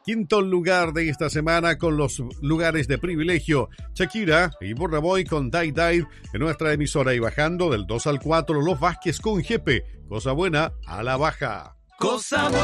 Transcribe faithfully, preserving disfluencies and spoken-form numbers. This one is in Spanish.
Quinto lugar de esta semana con los lugares de privilegio. Shakira y Burna Boy con Die Die en nuestra emisora. Y bajando del dos al cuatro, Los Vázquez con Jepe. Cosa buena a la baja. Cosa buena.